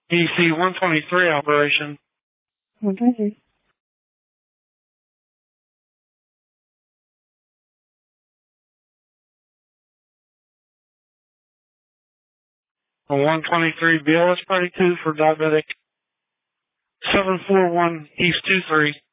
EC 123 operation. 123. A 123 BLS Party 2 for diabetic 741 East 23.